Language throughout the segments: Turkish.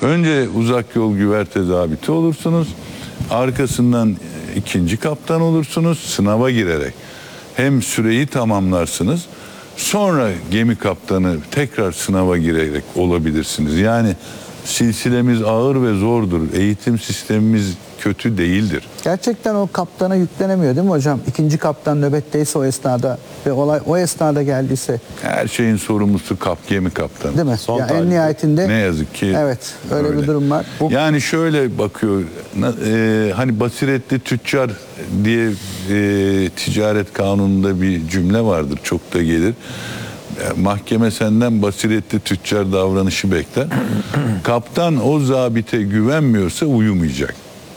Önce uzak yol güverte zabiti olursunuz. Arkasından ikinci kaptan olursunuz sınava girerek. Hem süreyi tamamlarsınız. Sonra gemi kaptanı tekrar sınava girerek olabilirsiniz. Yani silsilemiz ağır ve zordur. Eğitim sistemimiz kötü değildir. Gerçekten o kaptana yüklenemiyor değil mi hocam? İkinci kaptan nöbetteyse o esnada ve olay o esnada geldiyse. Her şeyin sorumlusu gemi kaptanı. Değil mi? Yani en nihayetinde. Ne yazık ki. Evet, öyle bir durum var. Yani şöyle bakıyor, hani basiretli tüccar diye ticaret kanununda bir cümle vardır, çok da gelir. Mahkeme senden basiretli tüccar davranışı bekler. Kaptan o zabite güvenmiyorsa uyumayacak.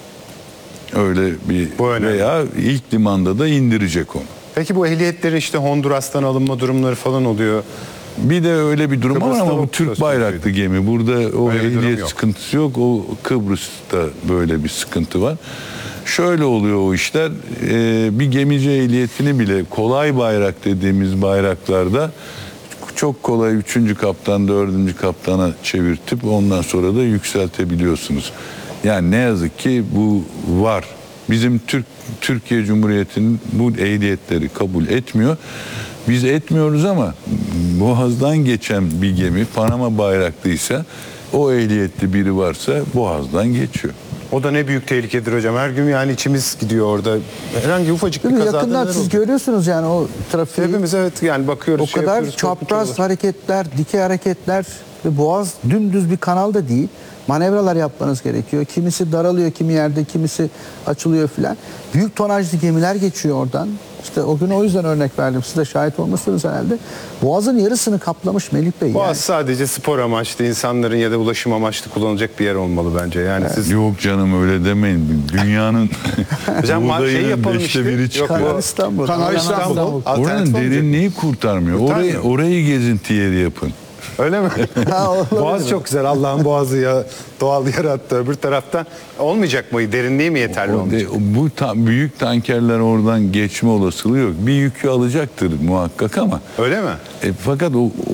Öyle bir veya ilk limanda da indirecek onu. Peki bu ehliyetlerin işte Honduras'tan alınma durumları falan oluyor. Bir de öyle bir durum var Kıbrıs'ta ama bu Türk bayraklı gemi. Burada o ehliyet sıkıntısı yok. O Kıbrıs'ta böyle bir sıkıntı var. Şöyle oluyor o işler. Bir gemici ehliyetini bile kolay bayrak dediğimiz bayraklarda çok kolay 3. kaptan, 4. kaptana çevirtip ondan sonra da yükseltebiliyorsunuz. Yani ne yazık ki bu var. Bizim Türkiye Cumhuriyeti'nin bu ehliyetleri kabul etmiyor. Biz etmiyoruz ama Boğaz'dan geçen bir gemi Panama bayraklıysa o ehliyetli biri varsa Boğaz'dan geçiyor. O da ne büyük tehlikedir hocam. Her gün yani içimiz gidiyor orada. Herhangi ufacık bir kazada yakından siz görüyorsunuz yani o trafiği. Hepimiz evet yani bakıyoruz. O kadar çapraz hareketler, dikey hareketler ve Boğaz dümdüz bir kanal da değil. Manevralar yapmanız gerekiyor. Kimisi daralıyor, kimi yerde, kimisi açılıyor filan. Büyük tonajlı gemiler geçiyor oradan. İşte o gün o yüzden örnek verdim. Siz de şahit olmuşsunuz herhalde. Boğaz'ın yarısını kaplamış Melih Bey. Boğaz yani. sadece spor amaçlı, insanların ya da ulaşım amaçlı kullanılacak bir yer olmalı bence. Yani siz... Yok canım öyle demeyin. Dünyanın Hocam şey yapalım işte. biri çıkıyor. Kanal İstanbul. Kanal İstanbul. Oranın derinliği kurtarmıyor. Orayı gezinti yeri yapın. Öyle mi? Boğaz çok güzel. Allah'ın boğazı ya doğal yarattı. Öbür taraftan olmayacak mı? Derinliği mi yeterli olmayacak? Bu büyük tankerler oradan geçme olasılığı yok. Bir yükü alacaktır muhakkak ama. Öyle mi? Fakat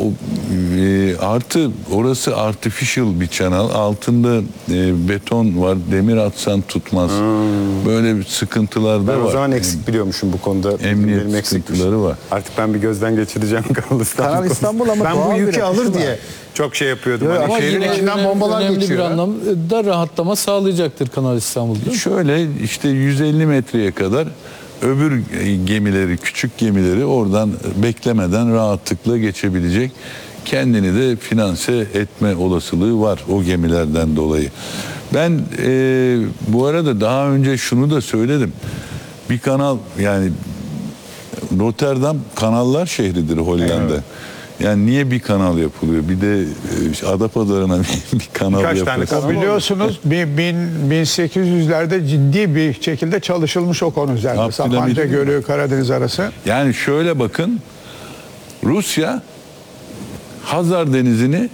artı orası artificial bir kanal. Altında beton var. Demir atsan tutmaz. Böyle bir sıkıntılar da var. Ben o zaman eksik biliyormuşum bu konuda. Emniyet sıkıntıları var. Artık ben bir gözden geçireceğim Kanal İstanbul. Kanal İstanbul ama ben bu yükü alır diye çok şey yapıyordum. Hani şehrin içinden bombalar önemli geçiyor. bir anlamda rahatlama sağlayacaktır Kanal İstanbul'da. Şöyle işte 150 metreye kadar öbür gemileri, küçük gemileri oradan beklemeden rahatlıkla geçebilecek. Kendini de finanse etme olasılığı var o gemilerden dolayı. Ben bu arada daha önce şunu da söyledim. Bir kanal yani Rotterdam kanallar şehridir Hollanda. Evet. Yani niye bir kanal yapılıyor? Bir de Adapazarı'na bir kanal yapılıyor. Biliyorsunuz 1800'lerde ciddi bir şekilde çalışılmış o konu üzerinde. Sapanca Gölü, Karadeniz arası. Yani şöyle bakın. Rusya Hazar Denizi'ni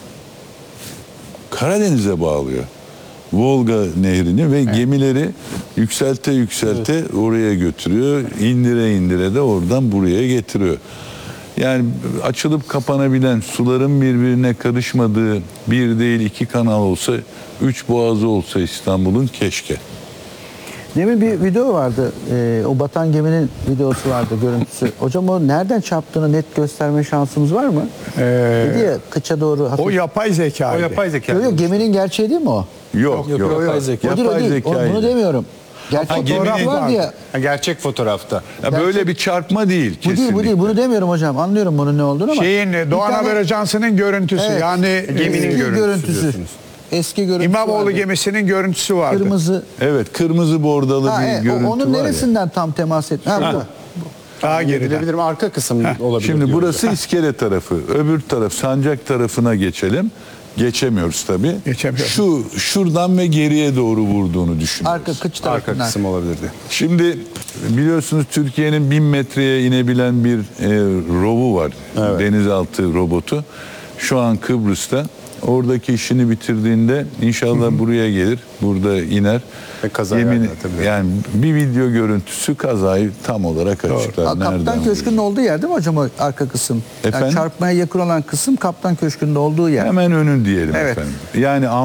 Karadeniz'e bağlıyor. Volga nehrini ve gemileri yükselte oraya götürüyor. İndire de oradan buraya getiriyor. Yani açılıp kapanabilen, suların birbirine karışmadığı bir değil 2 kanal olsa, 3 boğazı olsa İstanbul'un keşke. Demin bir video vardı. O batan geminin videosu vardı, görüntüsü. Hocam o nereden çarptığını net gösterme şansımız var mı? Dedi ya kıça doğru hafif. O yapay zeka. O yapay zeka. Yok, geminin gerçeği değil mi o? Yok. Yapay zeka. Yapay zeka. Bunu demiyorum. Gerçek fotoğraf var diye. Gerçek fotoğrafta. Böyle bir çarpma değil Bu kesinlikle. değil. Bunu demiyorum hocam. Anlıyorum bunun ne olduğunu ama. Doğan Haber Ajansı'nın görüntüsü. Evet. Yani Geminin görüntüsü. Eski görüntüsü. İmamoğlu vardı. gemisinin görüntüsü vardı. Kırmızı. Evet, kırmızı bordalı bir görüntü onun var neresinden tam temas et? Bu. Daha geriden. Gidebilirim arka kısım olabilir. Şimdi diyoruz. burası iskele tarafı. Öbür taraf sancak tarafına geçelim. Geçemiyoruz tabii. Geçemiyoruz. Şuradan ve geriye doğru vurduğunu düşünüyoruz. Arka kıç Arka tarafından. kısım olabilirdi. Şimdi biliyorsunuz Türkiye'nin 1000 metreye inebilen bir rovu var. Evet. Denizaltı robotu. Şu an Kıbrıs'ta. Oradaki işini bitirdiğinde inşallah buraya gelir. Burada iner. Yani bir video görüntüsü kazayı tam olarak açıklar. Kaptan Köşkü'nün olduğu yer değil mi hocam o arka kısım? Yani çarpmaya yakın olan kısım Kaptan Köşkü'nün olduğu yer. Hemen önün diyelim efendim. Yani